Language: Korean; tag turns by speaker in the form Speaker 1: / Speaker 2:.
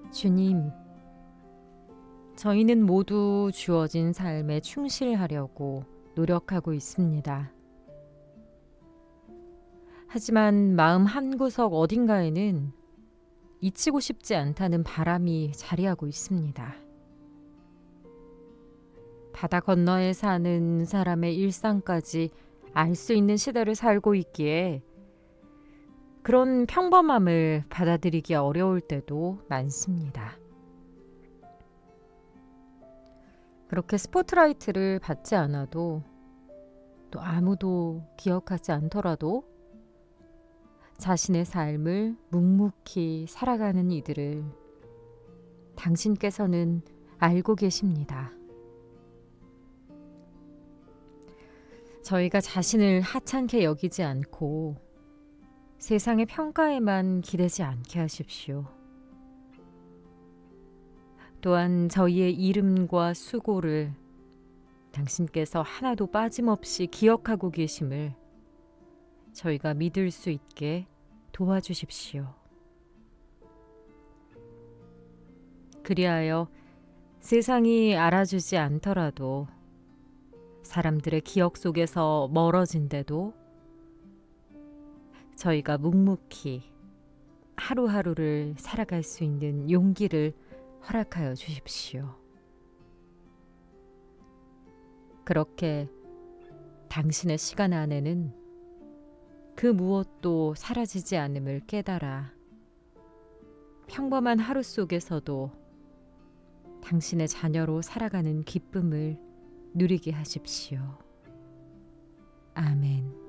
Speaker 1: 주님, 저희는 모두 주어진 삶에 충실하려고 노력하고 있습니다. 하지만 마음 한구석 어딘가에는 잊히고 싶지 않다는 바람이 자리하고 있습니다. 바다 건너에 사는 사람의 일상까지 알 수 있는 시대를 살고 있기에 그런 평범함을 받아들이기 어려울 때도 많습니다. 그렇게 스포트라이트를 받지 않아도 또 아무도 기억하지 않더라도 자신의 삶을 묵묵히 살아가는 이들을 당신께서는 알고 계십니다. 저희가 자신을 하찮게 여기지 않고 세상의 평가에만 기대지 않게 하십시오. 또한 저희의 이름과 수고를 당신께서 하나도 빠짐없이 기억하고 계심을 저희가 믿을 수 있게 도와주십시오. 그리하여 세상이 알아주지 않더라도 사람들의 기억 속에서 멀어진데도 저희가 묵묵히 하루하루를 살아갈 수 있는 용기를 허락하여 주십시오. 그렇게 당신의 시간 안에는 그 무엇도 사라지지 않음을 깨달아 평범한 하루 속에서도 당신의 자녀로 살아가는 기쁨을 누리게 하십시오. 아멘.